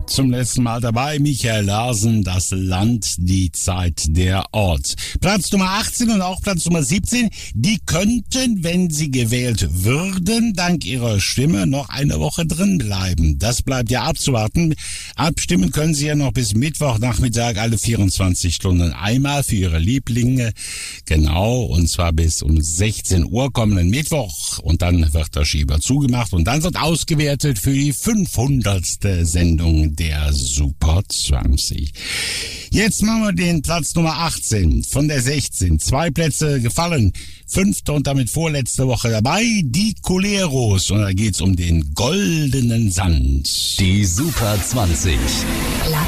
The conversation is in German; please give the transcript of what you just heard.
zum letzten Mal dabei. Michael Larsen, das Land, die Zeit, der Ort. Platz Nummer 18 und auch Platz Nummer 17, die könnten, wenn sie gewählt würden, dank ihrer Stimme noch eine Woche drin bleiben. Das bleibt ja abzuwarten. Abstimmen können Sie ja noch bis Mittwochnachmittag alle 24 Stunden einmal für Ihre Lieblinge. Genau, und zwar bis um 16 Uhr kommenden Mittwoch. Und dann wird der Schieber zugemacht und dann wird ausgewertet für die 500. Sendung der Super 20. Jetzt machen wir den Platz Nummer 18 von der 16. 2 Plätze gefallen. 5. und damit vorletzte Woche dabei, die Coleros. Und da geht's um den goldenen Sand. Die Super 20. Platz